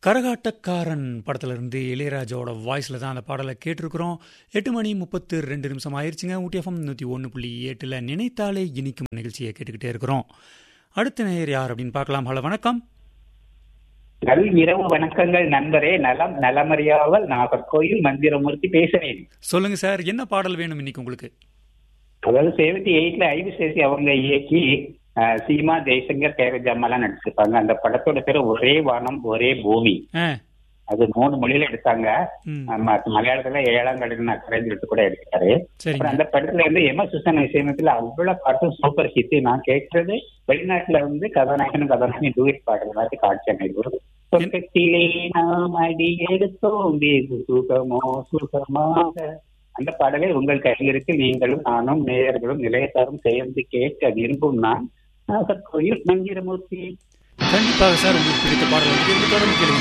கரகாட்டக்காரன் படத்துல இருந்து இளையராஜாவோட வாய்ஸ்ல தான் அந்த பாடலை கேட்டிருக்கிறோம். 8:32 ஆயிருச்சுங்க. ஊட்டி எஃப்எம் 101.8 நினைத்தாலே இனிக்கும் நிகழ்ச்சியை கேட்டுக்கிட்டே இருக்கிறோம். அடுத்த நேயர் யார் அப்படின்னு பார்க்கலாம். ஹலோ, வணக்கம். நல் இரவு வணக்கங்கள் நண்பரே. நலம் நலமறியாவல் நாகர்கோயில் மந்திரமூர்த்தி பேசுறேன். சொல்லுங்க சார், என்ன பாடல் வேணும் இன்னைக்கு உங்களுக்கு? அதாவது 78ல ஐவிசேசி அவங்க இயக்கி சீமா ஜெய்சங்கர் கேரஜாமெல்லாம் நடிச்சிருப்பாங்க. அந்த படத்தோட பேரு ஒரே வானம் ஒரே பூமி. அது 3 மொழியில எடுத்தாங்க. மலையாளத்துல 7ஆம் கடல் கலைஞர் கூட எடுத்தாரு. அப்புறம் அந்த படத்துல இருந்து எம்.எஸ். சுசன் இசையமைப்புல அவ்வளவு பாட்டும் சூப்பர் ஹிட். நான் கேட்கறது வெளிநாட்டுல கதாநாயகன் டூயட் பாடுற மாதிரி காட்சி அமைப்பு. சொர்க்கத்திலே நாம் அடி எடுத்தோம் வெகு சுகமோ சுகமாக. அந்த பாடலை உங்கள் கையிலிருக்கு. நீங்களும் நானும் நேயர்களும் நிலையத்தாரும் சேர்ந்து கேட்க விரும்பும் நான் நாகர்கோயில் மந்திரமூர்த்தி. கண்டிப்பாக சார், உங்களுக்கு பிடித்த பாடல் தொடர்ந்து கேளுங்க.